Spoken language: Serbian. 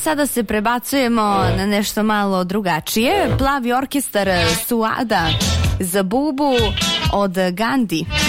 sada se prebacujemo na nešto malo drugačije. Plavi orkestar Suada za Bubu od Gandhi.